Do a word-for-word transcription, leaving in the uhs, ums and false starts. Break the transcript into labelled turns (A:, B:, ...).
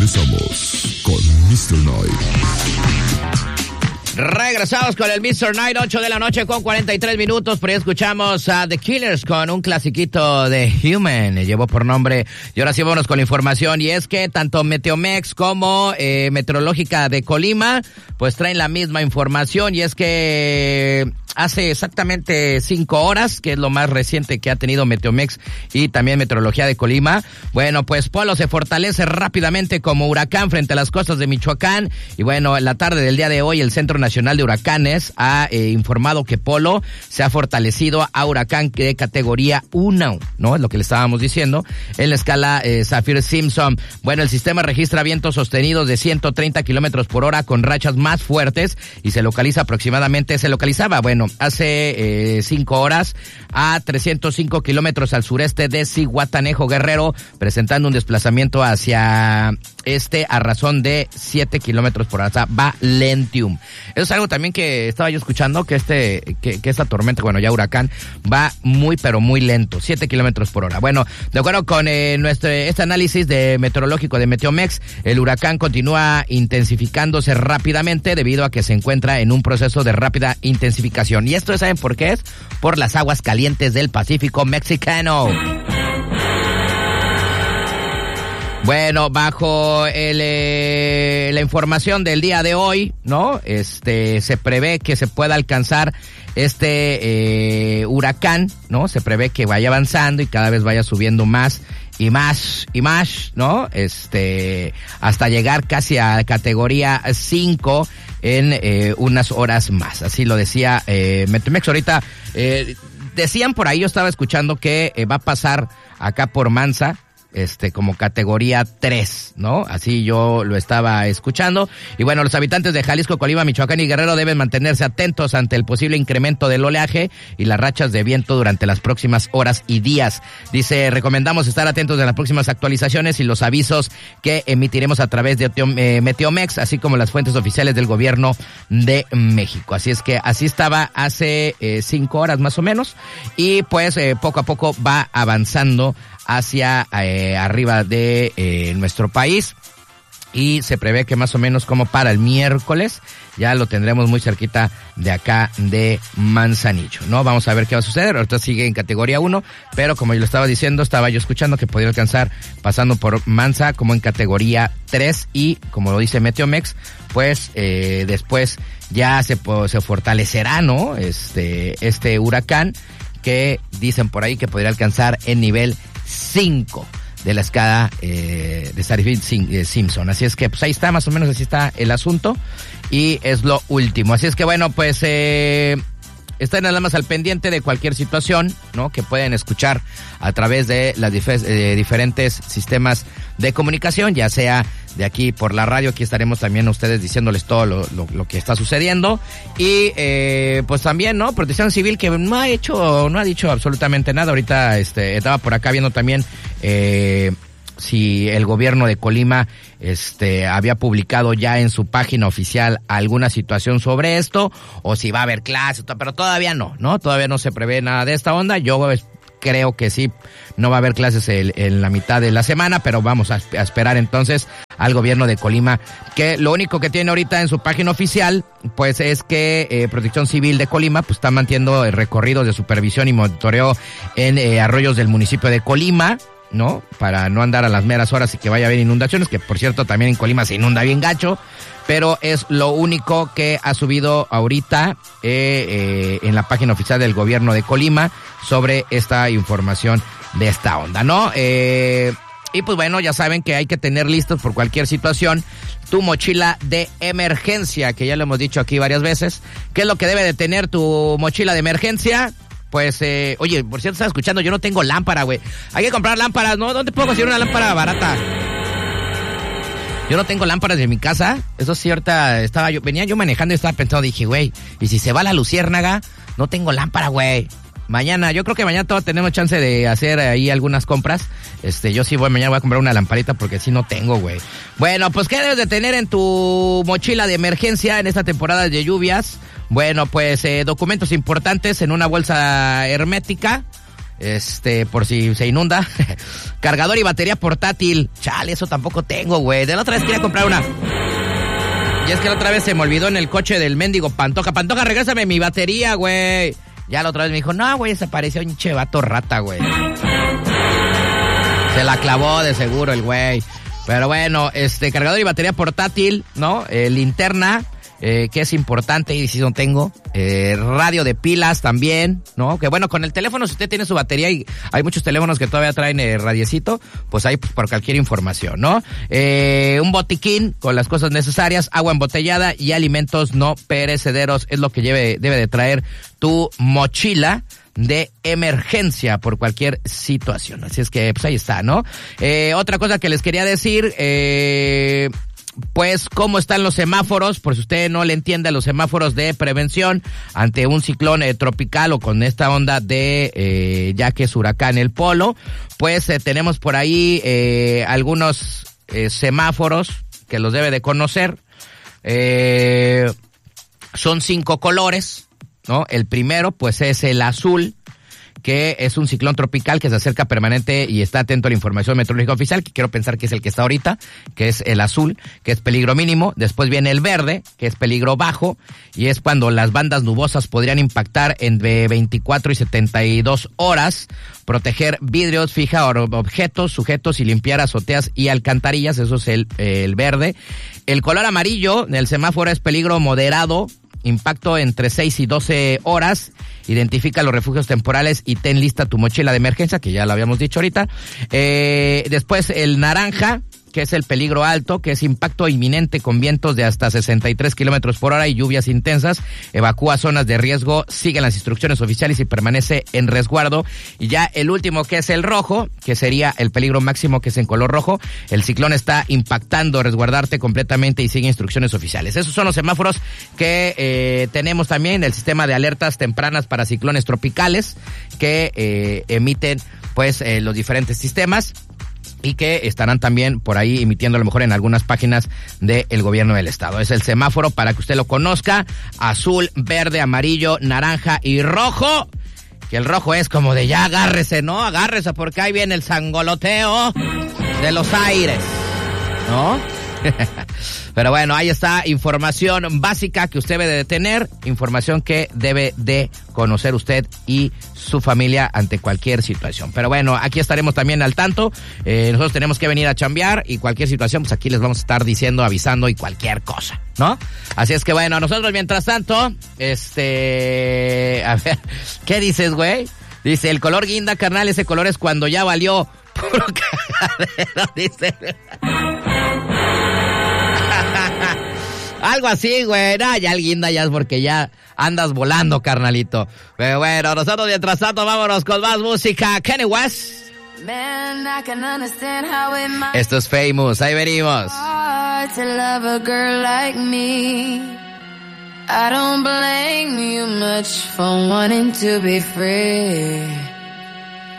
A: Regresamos con mister Night.
B: Regresamos con el mister Night, ocho de la noche con cuarenta y tres minutos. Por ahí escuchamos a The Killers con un clasiquito de Human. Llevó por nombre. Y ahora sí vámonos con la información. Y es que tanto Meteomex como eh, Meteorológica de Colima pues traen la misma información. Y es que hace exactamente cinco horas, que es lo más reciente que ha tenido Meteomex y también Meteorología de Colima. Bueno, pues Polo se fortalece rápidamente como huracán frente a las costas de Michoacán. Y bueno, en la tarde del día de hoy el Centro Nacional de Huracanes ha eh, informado que Polo se ha fortalecido a huracán de categoría uno, ¿no? Es lo que le estábamos diciendo, en la escala eh, Saffir-Simpson. Bueno, el sistema registra vientos sostenidos de ciento treinta kilómetros por hora con rachas más fuertes y se localiza aproximadamente, se localizaba, bueno, hace eh, cinco horas a trescientos cinco kilómetros al sureste de Zihuatanejo, Guerrero, presentando un desplazamiento hacia este a razón de siete kilómetros por hora, o sea, va lentium. Eso es algo también que estaba yo escuchando, que este, que, que esta tormenta, bueno, ya huracán, va muy, pero muy lento, siete kilómetros por hora. Bueno, de acuerdo con eh, nuestro, este análisis de meteorológico de Meteomex, el huracán continúa intensificándose rápidamente debido a que se encuentra en un proceso de rápida intensificación. Y esto, ¿saben por qué es? Por las aguas calientes del Pacífico mexicano. Bueno, bajo el, eh, la información del día de hoy, ¿no? Este, se prevé que se pueda alcanzar este eh, huracán, ¿no? Se prevé que vaya avanzando y cada vez vaya subiendo más y más y más, ¿no? Este, hasta llegar casi a categoría cinco en eh, unas horas más. Así lo decía eh, Meteomex. Ahorita eh, decían por ahí, yo estaba escuchando que eh, va a pasar acá por Mansa, este, como categoría tres, ¿no? Así yo lo estaba escuchando. Y bueno, los habitantes de Jalisco, Colima, Michoacán y Guerrero deben mantenerse atentos ante el posible incremento del oleaje y las rachas de viento durante las próximas horas y días. Dice, recomendamos estar atentos de las próximas actualizaciones y los avisos que emitiremos a través de eh, Meteomex, así como las fuentes oficiales del gobierno de México. Así es que así estaba hace eh, cinco horas más o menos. Y pues eh, poco a poco va avanzando hacia eh, arriba de eh, nuestro país y se prevé que más o menos como para el miércoles ya lo tendremos muy cerquita de acá de Manzanillo, ¿no? Vamos a ver qué va a suceder. Ahorita sigue en categoría uno, pero como yo lo estaba diciendo, estaba yo escuchando que podría alcanzar pasando por Mansa como en categoría tres y como lo dice Meteomex, pues eh, después ya se, se fortalecerá, ¿no? Este, este huracán que dicen por ahí que podría alcanzar el nivel cinco de la escala eh, de Saffir-Simpson. Así es que pues ahí está, más o menos así está el asunto y es lo último. Así es que bueno, pues eh, estén nada más al pendiente de cualquier situación, ¿no? Que pueden escuchar a través de las dif- eh, diferentes sistemas de comunicación, ya sea de aquí por la radio. Aquí estaremos también a ustedes diciéndoles todo lo, lo, lo que está sucediendo. Y eh, pues también, ¿no? Protección Civil, que no ha hecho, no ha dicho absolutamente nada. Ahorita este estaba por acá viendo también eh, si el gobierno de Colima este había publicado ya en su página oficial alguna situación sobre esto, o si va a haber clases, pero todavía no, ¿no? Todavía no se prevé nada de esta onda. Yo creo que sí, no va a haber clases en, en la mitad de la semana, pero vamos a, a esperar entonces al gobierno de Colima, que lo único que tiene ahorita en su página oficial, pues es que eh, Protección Civil de Colima, pues está manteniendo recorridos de supervisión y monitoreo en eh, arroyos del municipio de Colima, ¿no? Para no andar a las meras horas y que vaya a haber inundaciones, que por cierto también en Colima se inunda bien gacho, pero es lo único que ha subido ahorita eh, eh, en la página oficial del gobierno de Colima sobre esta información de esta onda, ¿no? Eh, y pues bueno, ya saben que hay que tener listos por cualquier situación tu mochila de emergencia, que ya lo hemos dicho aquí varias veces. ¿Qué es lo que debe de tener tu mochila de emergencia? Pues, eh, oye, por cierto, estaba escuchando, yo no tengo lámpara, güey. Hay que comprar lámparas, ¿no? ¿Dónde puedo conseguir una lámpara barata? Yo no tengo lámparas en mi casa. Eso es cierta. Estaba yo, venía yo manejando y estaba pensando, dije, güey, y si se va la luciérnaga, no tengo lámpara, güey. Mañana, yo creo que mañana todos tenemos chance de hacer ahí algunas compras. Este, yo sí voy, mañana voy a comprar una lamparita porque sí no tengo, güey. Bueno, pues, ¿qué debes de tener en tu mochila de emergencia en esta temporada de lluvias? Bueno, pues, eh, documentos importantes en una bolsa hermética. este, por si se inunda. Cargador y batería portátil. Chale, eso tampoco tengo, güey. De la otra vez quería comprar una. Y es que la otra vez se me olvidó en el coche del mendigo Pantoja. Pantoja, regrésame mi batería, güey. Ya la otra vez me dijo, no, güey, se pareció un chevato rata, güey. Se la clavó de seguro el güey. Pero bueno, este, cargador y batería portátil, ¿no? Eh, linterna. Eh, que es importante y si no tengo, eh, radio de pilas también, ¿no? Que bueno, con el teléfono, si usted tiene su batería y hay muchos teléfonos que todavía traen eh, radiecito, pues ahí por cualquier información, ¿no? Eh, un botiquín con las cosas necesarias, agua embotellada y alimentos no perecederos es lo que lleve, debe de traer tu mochila de emergencia por cualquier situación. Así es que, pues ahí está, ¿no? Eh, otra cosa que les quería decir, eh... pues cómo están los semáforos, por si usted no le entiende, los semáforos de prevención ante un ciclón eh, tropical o con esta onda de, eh, ya que es huracán el Polo, pues eh, tenemos por ahí eh, algunos eh, semáforos que los debe de conocer. Eh, son cinco colores, ¿no? El primero, pues es el azul, que es un ciclón tropical que se acerca permanente y está atento a la información meteorológica oficial, que quiero pensar que es el que está ahorita, que es el azul, que es peligro mínimo. Después viene el verde, que es peligro bajo, y es cuando las bandas nubosas podrían impactar entre veinticuatro y setenta y dos horas, proteger vidrios, fijar objetos, sujetos y limpiar azoteas y alcantarillas, eso es el, el verde. El color amarillo del semáforo es peligro moderado, impacto entre seis y doce horas, identifica los refugios temporales y ten lista tu mochila de emergencia, que ya lo habíamos dicho ahorita. Eh, después el naranja, que es el peligro alto, que es impacto inminente con vientos de hasta sesenta y tres kilómetros por hora y lluvias intensas. Evacúa zonas de riesgo, sigue las instrucciones oficiales y permanece en resguardo. Y ya el último, que es el rojo, que sería el peligro máximo, que es en color rojo. El ciclón está impactando, resguardarte completamente y sigue instrucciones oficiales. Esos son los semáforos que eh, tenemos también, el sistema de alertas tempranas para ciclones tropicales que eh, emiten pues eh, los diferentes sistemas, y que estarán también por ahí emitiendo a lo mejor en algunas páginas del gobierno del estado. Es el semáforo para que usted lo conozca: azul, verde, amarillo, naranja y rojo. Que el rojo es como de ya agárrese, ¿no? Agárrese porque ahí viene el sangoloteo de los aires, ¿no? Pero bueno, ahí está información básica que usted debe de tener, información que debe de conocer usted y su familia ante cualquier situación. Pero bueno, aquí estaremos también al tanto. Eh, nosotros tenemos que venir a chambear y cualquier situación, pues aquí les vamos a estar diciendo, avisando y cualquier cosa, ¿no? Así es que bueno, nosotros mientras tanto, este, a ver, ¿qué dices, güey? Dice, el color guinda, carnal, ese color es cuando ya valió puro cagadero, dice. Algo así, güey. No, ya el guinda ya es porque ya andas volando, carnalito. Pero bueno, nosotros mientras tanto vámonos con más música. Kanye West. Man, I can understand how it might... Esto es Famous, ahí venimos. To love a girl like me. I don't blame you much for wanting to be free.